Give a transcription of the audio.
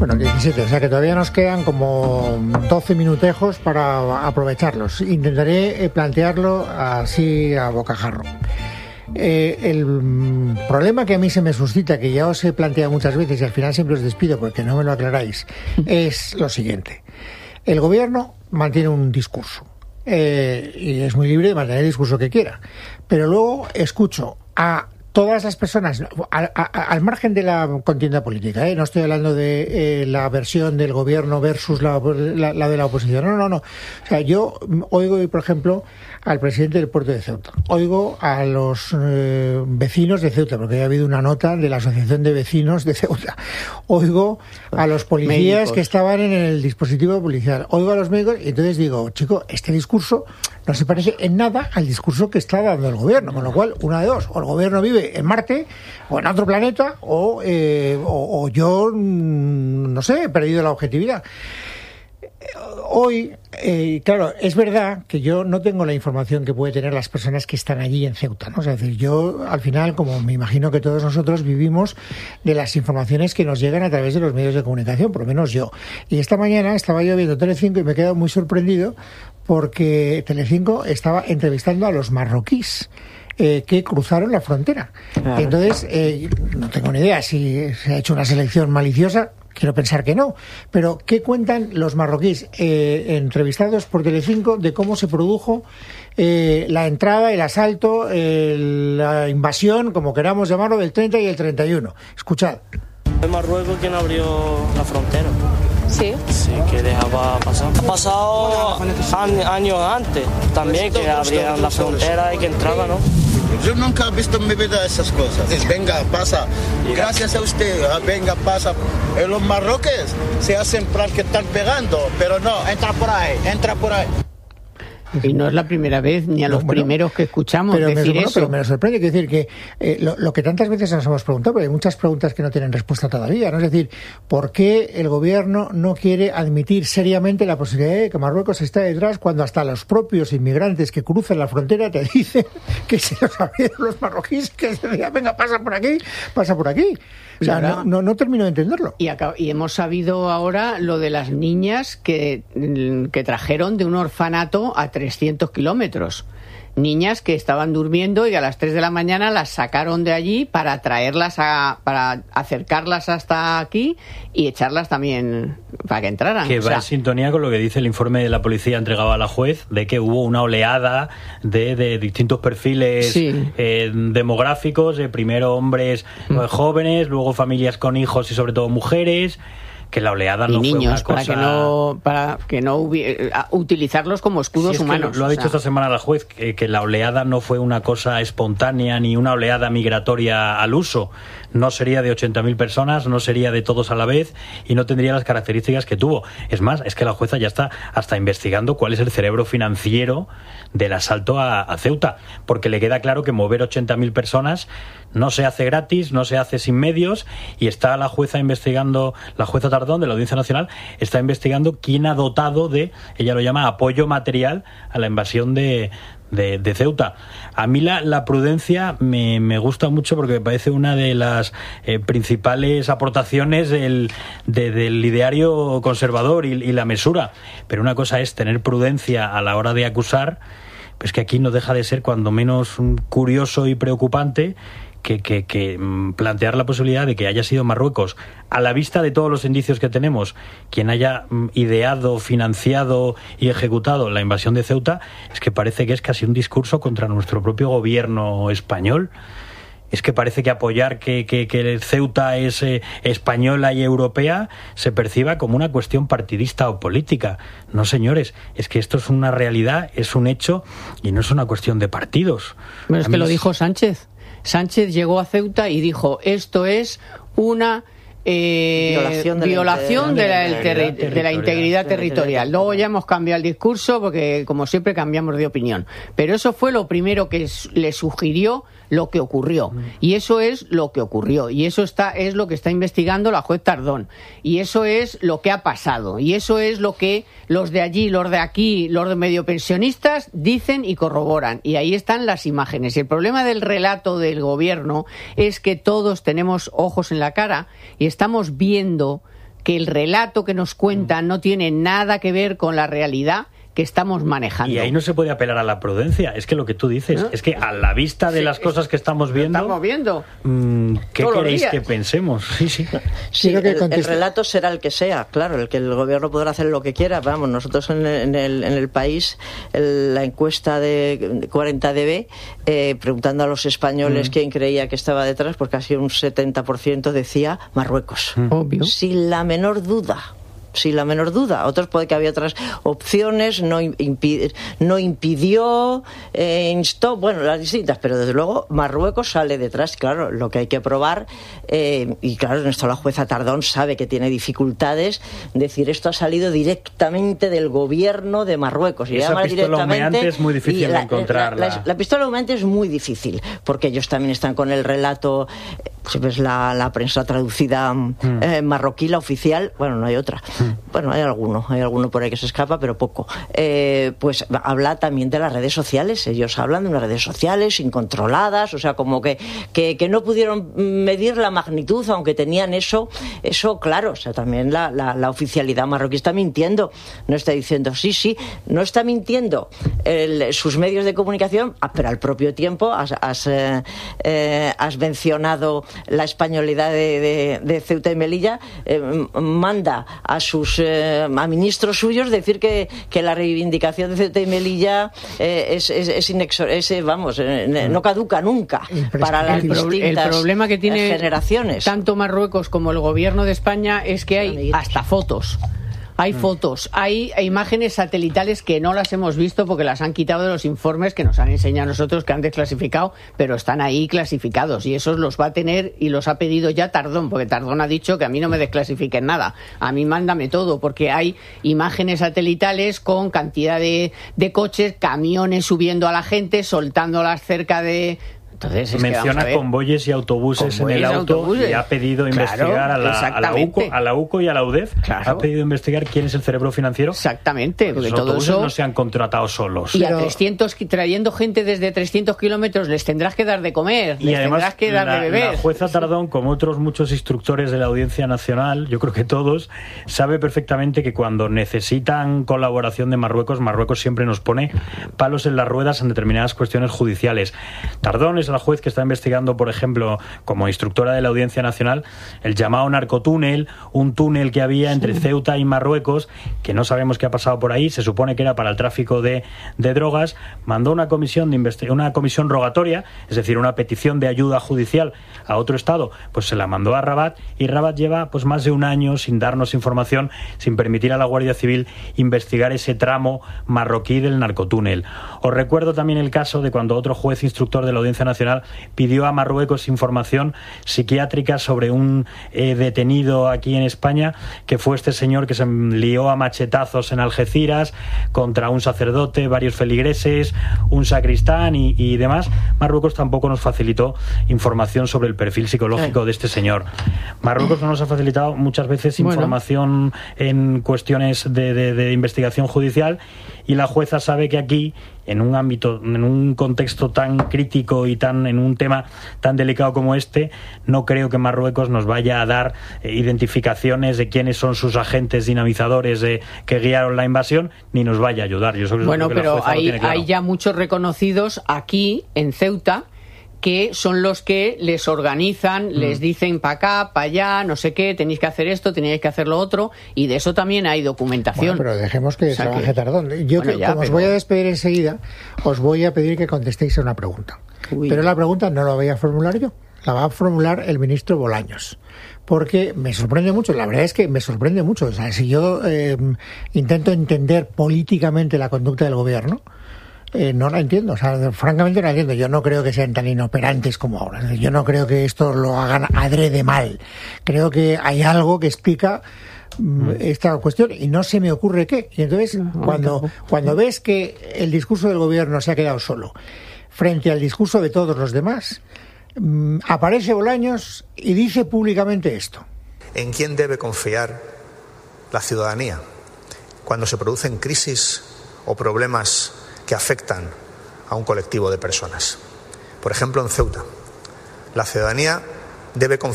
Bueno, 17, o sea que todavía nos quedan como 12 minutejos para aprovecharlos. Intentaré plantearlo así a bocajarro. El problema que a mí se me suscita, que ya os he planteado muchas veces y al final siempre os despido porque no me lo aclaráis, es lo siguiente. El gobierno mantiene un discurso y es muy libre de mantener el discurso que quiera, pero luego escucho a todas las personas, al margen de la contienda política, no estoy hablando de la versión del gobierno versus la de la oposición, no. O sea, yo oigo, por ejemplo, al presidente del puerto de Ceuta, oigo a los vecinos de Ceuta, porque ha habido una nota de la Asociación de Vecinos de Ceuta, oigo a los policías médicos que estaban en el dispositivo policial, oigo a los médicos, y entonces digo, chico, este discurso no se parece en nada al discurso que está dando el gobierno, con lo cual, una de dos, o el gobierno vive en Marte o en otro planeta o yo, no sé, he perdido la objetividad. Hoy, claro, es verdad que yo no tengo la información que puede tener las personas que están allí en Ceuta, ¿no? Es decir, yo al final, como me imagino que todos nosotros, vivimos de las informaciones que nos llegan a través de los medios de comunicación, por lo menos yo. Y esta mañana estaba yo viendo Telecinco y me he quedado muy sorprendido porque Telecinco estaba entrevistando a los marroquíes que cruzaron la frontera. Claro. Entonces, no tengo ni idea si se ha hecho una selección maliciosa. Quiero pensar que no, pero ¿qué cuentan los marroquíes entrevistados por Telecinco de cómo se produjo la entrada, el asalto, la invasión, como queramos llamarlo, del 30 y el 31? Escuchad. ¿Es Marruecos quien abrió la frontera? Sí. Sí, que dejaba pasar. Ha pasado años antes también que abrían la frontera y que entraba, ¿no? Yo nunca he visto en mi vida esas cosas. Venga, pasa. Gracias a usted, venga, pasa. Los marroquíes se hacen para que están pegando, pero no, entra por ahí. Y no es la primera vez ni a los primeros que escuchamos decir eso. Pero me sorprende, quiero decir que lo que tantas veces nos hemos preguntado, porque hay muchas preguntas que no tienen respuesta todavía, ¿no? Es decir, ¿por qué el gobierno no quiere admitir seriamente la posibilidad de que Marruecos está detrás cuando hasta los propios inmigrantes que cruzan la frontera te dicen que se los abrieron los marroquíes, que se decía, venga, pasa por aquí? O sea, no termino de entenderlo. Y hemos sabido ahora lo de las niñas que trajeron de un orfanato a 300 kilómetros. Niñas que estaban durmiendo y a las 3 de la mañana las sacaron de allí para traerlas para acercarlas hasta aquí y echarlas también para que entraran. Que va en sintonía con lo que dice el informe de la policía entregado a la juez, de que hubo una oleada de distintos perfiles demográficos, primero hombres jóvenes, luego familias con hijos y sobre todo mujeres. Que la oleada no niños, fue una cosa... para que no hubiera, utilizarlos como escudos humanos. Lo ha dicho esta semana la juez, que la oleada no fue una cosa espontánea ni una oleada migratoria al uso. No sería de 80.000 personas, no sería de todos a la vez y no tendría las características que tuvo. Es más, es que la jueza ya está hasta investigando cuál es el cerebro financiero del asalto a Ceuta, porque le queda claro que mover 80.000 personas no se hace gratis, no se hace sin medios, y está la jueza investigando, la jueza Tardón de la Audiencia Nacional está investigando quién ha dotado de, ella lo llama apoyo material a la invasión de Ceuta. A mí la prudencia me gusta mucho porque me parece una de las principales aportaciones del ideario conservador y la mesura, pero una cosa es tener prudencia a la hora de acusar, pues que aquí no deja de ser cuando menos curioso y preocupante que plantear la posibilidad de que haya sido Marruecos, a la vista de todos los indicios que tenemos, quien haya ideado, financiado y ejecutado la invasión de Ceuta. Es que parece que es casi un discurso contra nuestro propio gobierno español. Es que parece que apoyar que Ceuta es española y europea se perciba como una cuestión partidista o política. No, señores, es que esto es una realidad, es un hecho y no es una cuestión de partidos. Bueno, es que lo dijo Sánchez. Sánchez llegó a Ceuta y dijo, esto es una violación de la integridad territorial. Luego ya hemos cambiado el discurso porque, como siempre, cambiamos de opinión. Pero eso fue lo primero que le sugirió lo que ocurrió. Y eso es lo que ocurrió. Y eso es lo que está investigando la juez Tardón. Y eso es lo que ha pasado. Y eso es lo que los de allí, los de aquí, los de medio pensionistas dicen y corroboran. Y ahí están las imágenes. Y el problema del relato del gobierno es que todos tenemos ojos en la cara y estamos viendo que el relato que nos cuentan no tiene nada que ver con la realidad que estamos manejando. Y ahí no se puede apelar a la prudencia. Es que lo que tú dices, ¿no? Es que a la vista de las cosas que estamos viendo, ¿qué queréis que pensemos? Sí, el relato será el que sea, claro, el que el gobierno podrá hacer lo que quiera. Vamos, nosotros en el país, la encuesta de 40DB, preguntando a los españoles quién creía que estaba detrás, pues casi un 70% decía Marruecos. Obvio. Sin la menor duda. Otros puede que había otras opciones, no impidió, instó, bueno, las distintas, pero desde luego Marruecos sale detrás. Claro, lo que hay que probar, y claro, en esto la jueza Tardón sabe que tiene dificultades, decir esto ha salido directamente del gobierno de Marruecos. Y esa pistola humeante es muy difícil de encontrar. La pistola humeante es muy difícil, porque ellos también están con el relato, si ves la prensa traducida marroquí, la oficial, bueno, no hay otra. Bueno, hay alguno por ahí que se escapa, pero poco. Pues habla también de las redes sociales. Ellos hablan de unas redes sociales incontroladas, o sea, como que no pudieron medir la magnitud, aunque tenían eso claro. O sea, también la oficialidad marroquí está mintiendo. No está diciendo, sí, no está mintiendo sus medios de comunicación, pero al propio tiempo has mencionado la españolidad de Ceuta y Melilla, manda a ministros suyos decir que la reivindicación de Ceuta y Melilla no caduca nunca para las distintas el problema que tiene generaciones. Tanto Marruecos como el gobierno de España es que hay hasta fotos. Hay fotos, hay imágenes satelitales que no las hemos visto porque las han quitado de los informes que nos han enseñado a nosotros, que han desclasificado, pero están ahí clasificados y esos los va a tener y los ha pedido ya Tardón, porque Tardón ha dicho que a mí no me desclasifiquen nada, a mí mándame todo, porque hay imágenes satelitales con cantidad de coches, camiones subiendo a la gente, soltándolas cerca de... Entonces, menciona convoyes y autobuses en el auto y ha pedido investigar a la UCO y a la UDEF. Claro. Ha pedido investigar quién es el cerebro financiero. Exactamente. Porque los autobuses no se han contratado solos. Y a 300, trayendo gente desde 300 kilómetros, les tendrás que dar de comer, les tendrás que dar de beber. La jueza Tardón, como otros muchos instructores de la Audiencia Nacional, yo creo que todos, sabe perfectamente que cuando necesitan colaboración de Marruecos siempre nos pone palos en las ruedas en determinadas cuestiones judiciales. Tardón es la juez que está investigando, por ejemplo, como instructora de la Audiencia Nacional, el llamado narcotúnel, un túnel que había entre Ceuta y Marruecos, que no sabemos qué ha pasado por ahí, se supone que era para el tráfico de drogas, mandó una comisión rogatoria, es decir, una petición de ayuda judicial a otro estado, pues se la mandó a Rabat, y Rabat lleva pues más de un año sin darnos información, sin permitir a la Guardia Civil investigar ese tramo marroquí del narcotúnel. Os recuerdo también el caso de cuando otro juez instructor de la Audiencia Nacional pidió a Marruecos información psiquiátrica sobre un detenido aquí en España, que fue este señor que se lió a machetazos en Algeciras contra un sacerdote, varios feligreses, un sacristán y demás. Marruecos tampoco nos facilitó información sobre el perfil psicológico de este señor. Marruecos no nos ha facilitado muchas veces información en cuestiones de investigación judicial, y la jueza sabe que aquí, en un ámbito, en un contexto tan crítico y en un tema tan delicado como este, no creo que Marruecos nos vaya a dar identificaciones de quiénes son sus agentes dinamizadores que guiaron la invasión, ni nos vaya a ayudar. Pero hay ya muchos reconocidos aquí en Ceuta que son los que les organizan, les dicen para acá, para allá, no sé qué, tenéis que hacer esto, tenéis que hacer lo otro, y de eso también hay documentación. Bueno, pero dejemos que trabaje Tardón. Os voy a despedir enseguida, os voy a pedir que contestéis a una pregunta. Pero la pregunta no la voy a formular yo, la va a formular el ministro Bolaños. Porque me sorprende mucho, la verdad es que me sorprende mucho. O sea, si yo intento entender políticamente la conducta del gobierno, no la entiendo, o sea, francamente no la entiendo. Yo no creo que sean tan inoperantes como ahora. Yo no creo que esto lo hagan adrede mal. Creo que hay algo que explica esta cuestión y no se me ocurre qué. Y entonces, cuando ves que el discurso del gobierno se ha quedado solo frente al discurso de todos los demás, aparece Bolaños y dice públicamente esto. ¿En quién debe confiar la ciudadanía cuando se producen crisis o problemas que afectan a un colectivo de personas? Por ejemplo, en Ceuta, la ciudadanía debe confiar